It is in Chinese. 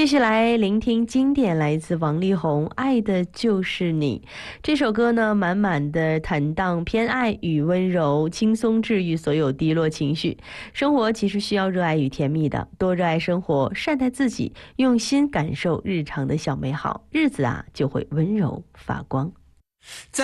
继续来聆听经典，来自王力宏《爱的就是你》这首歌呢，满满的坦荡偏爱与温柔，轻松治愈所有低落情绪。生活其实需要热爱与甜蜜的，多热爱生活，善待自己，用心感受日常的小美好，日子啊就会温柔发光。